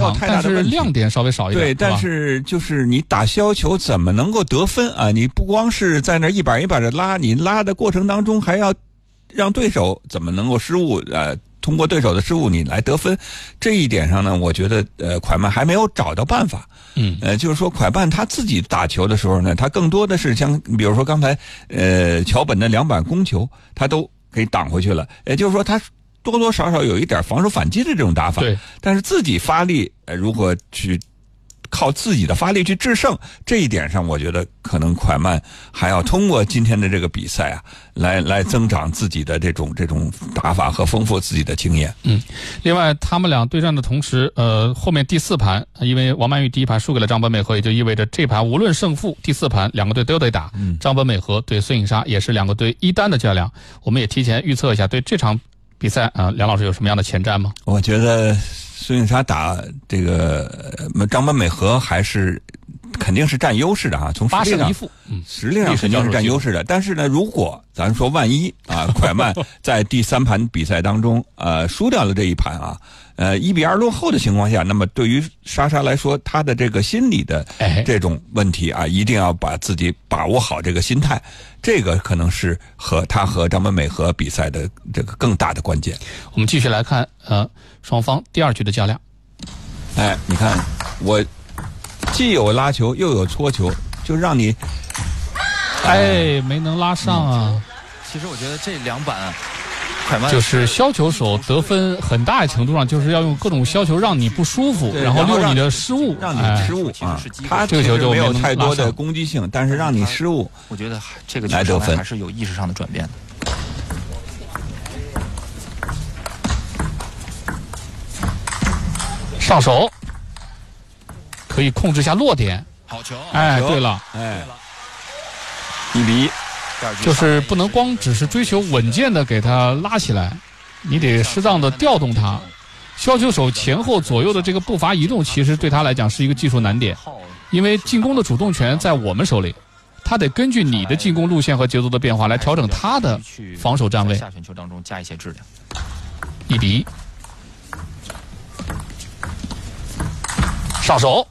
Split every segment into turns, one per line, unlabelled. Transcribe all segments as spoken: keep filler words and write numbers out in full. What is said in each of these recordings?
长，但是亮点稍微少一点。
对，但是就是你打削球怎么能够得分啊？你不光是在那一板一板的拉，你拉的过程当中还要让对手怎么能够失误？呃，通过对手的失误你来得分，这一点上呢，我觉得呃，蒯曼还没有找到办法。
嗯，
呃，就是说蒯曼他自己打球的时候呢，他更多的是像比如说刚才呃桥本的两板攻球，他都给挡回去了。也就是说他多多少少有一点防守反击的这种打法，
对，
但是自己发力，呃，如何去靠自己的发力去制胜，这一点上，我觉得可能蒯曼还要通过今天的这个比赛啊，来来增长自己的这种这种打法和丰富自己的经验。
嗯，另外他们俩对战的同时，呃，后面第四盘，因为王曼玉第一盘输给了张本美和，也就意味着这盘无论胜负，第四盘两个队都得打。嗯，张本美和对孙颖莎也是两个队一单的较量。我们也提前预测一下，对这场比赛啊、呃，梁老师有什么样的前瞻吗？
我觉得孙颖莎打这个张本美和还是肯定是占优势的啊，从实力上，
嗯，
实力上肯定是占优势的。但是呢，如果咱说万一啊，蒯曼在第三盘比赛当中呃输掉了这一盘啊，呃一比二落后的情况下，那么对于莎莎来说，她的这个心理的这种问题啊，一定要把自己把握好这个心态。这个可能是和他和张本美和比赛的这个更大的关键。
我们继续来看，呃，双方第二局的较量。
哎，你看，我既有拉球又有搓球，就让你，
哎，没能拉上啊。
嗯、其实我觉得这两板，蒯曼
就是削球手得分很大程度上就是要用各种削球让你不舒服，
然
后利用你的失误，
让你失误、哎、啊。他
这个球就
没有太多的攻击性，但是让你失误，
我觉得这个球还是有意识上的转变的。
上手可以控制下落点，
好球！
哎，对了，
哎，一比一，
就是不能光只是追求稳健的给他拉起来，你得适当的调动他。削球手前后左右的这个步伐移动，其实对他来讲是一个技术难点，因为进攻的主动权在我们手里，他得根据你的进攻路线和节奏的变化来调整他的防守站位。
下旋球当中加一些质量。
一比一。上手，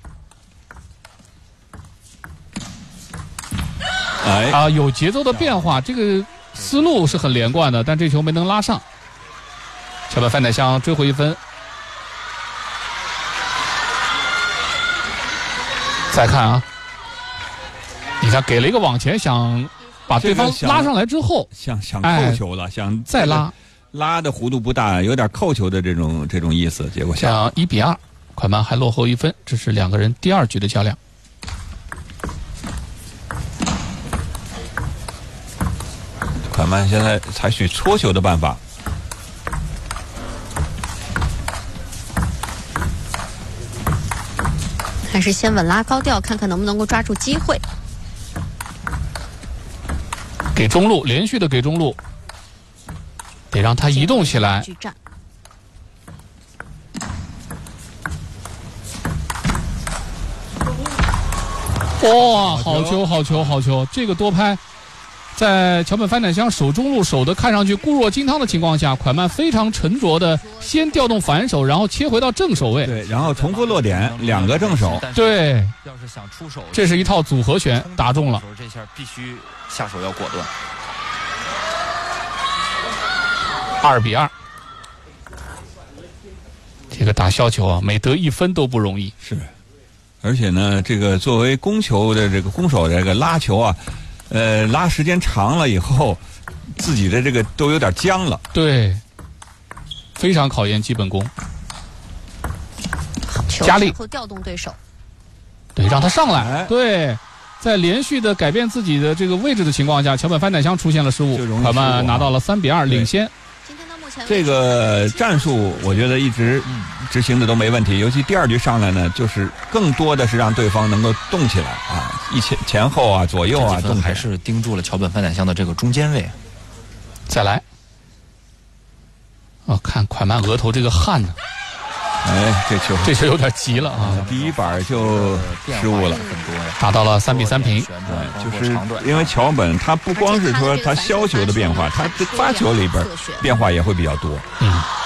哎
啊，有节奏的变化，这个思路是很连贯的，但这球没能拉上。桥本范乃香追回一分。再看啊，你看给了一个往前，想把对方拉上来之后，
想想扣球了，哎、想
再拉，
拉的弧度不大，有点扣球的这种这种意思，结果
像一比二。蒯曼还落后一分，这是两个人第二局的较量。
蒯曼现在采取搓球的办法，
还是先稳拉高调，看看能不能够抓住机会。
给中路，连续的给中路，得让他移动起来。哇、哦，好球好球好球！这个多拍，在桥本范乃香守中路守的看上去固若金汤的情况下，蒯曼非常沉着的先调动反手，然后切回到正手位，
对，然后重复落点，两个正手，
对，
要是想出手，
这是一套组合拳，打中了。
这下必须下手要果断。
二比二，这个打削球啊，每得一分都不容易。
是。而且呢，这个作为攻球的这个攻手的这个拉球啊，呃，拉时间长了以后，自己的这个都有点僵了。
对，非常考验基本功。
加力后调动对手，
对，让他上来。对，在连续的改变自己的这个位置的情况下，桥本范乃香出现了失误，蒯曼拿到了三比二领先。
这个战术我觉得一直执行的都没问题，尤其第二局上来呢，就是更多的是让对方能够动起来啊，一前前后啊、左右啊，动
还是盯住了桥本范乃香的这个中间位。
再来，哦，看蒯曼额头这个汗呢，
哎，这球
这球有点急了啊！
第一板就失误了，
打到了三比三平。
对，就是因为桥本他不光是说他削球的变化，他发球里边变化也会比较多。
嗯。